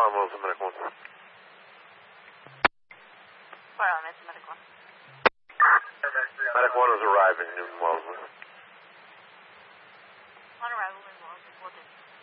Alan Wilson, Medic 1. Fire on, it's Medic 1. Medic 1 has arrived in Newton Wellesley. On arrival in Wellesley, 4